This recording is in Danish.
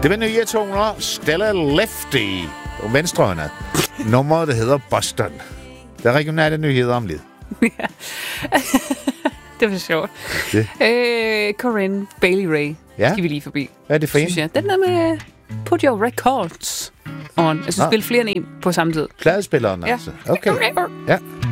Det var nyhedstoner. Stella Lefty. Og venstrehåndet. Nummeret, der hedder Boston. Der er regionale nyheder om lidt. Ja. Det var sjovt. Corinne Bailey Ray skal vi lige forbi. Hvad er det for en? Den der med Put Your Records on. Jeg synes, spille flere end en på samme tid. Pladespilleren, altså. Okay. Ja.